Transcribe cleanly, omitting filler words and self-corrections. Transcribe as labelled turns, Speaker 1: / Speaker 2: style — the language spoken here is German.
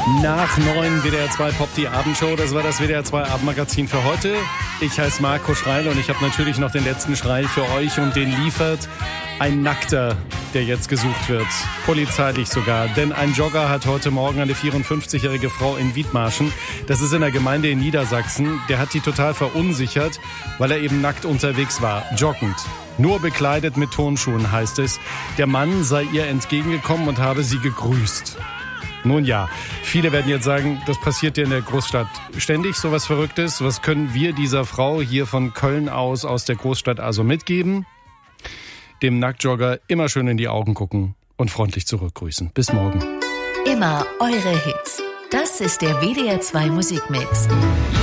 Speaker 1: Nach 9 WDR 2 Pop die Abendshow. Das war das WDR 2 Abendmagazin für heute. Ich heiße Marco Schreil und ich habe natürlich noch den letzten Schrei für euch und den liefert ein Nackter, der jetzt gesucht wird. Polizeilich sogar. Denn ein Jogger hat heute Morgen eine 54-jährige Frau in Wiedmarschen, das ist in der Gemeinde in Niedersachsen, der hat die total verunsichert, weil er eben nackt unterwegs war, joggend. Nur bekleidet mit Turnschuhen, heißt es. Der Mann sei ihr entgegengekommen und habe sie gegrüßt. Nun ja, viele werden jetzt sagen, das passiert ja in der Großstadt ständig, sowas Verrücktes. Was können wir dieser Frau hier von Köln aus der Großstadt also mitgeben? Dem Nacktjogger immer schön in die Augen gucken und freundlich zurückgrüßen. Bis morgen.
Speaker 2: Immer eure Hits. Das ist der WDR 2 Musikmix.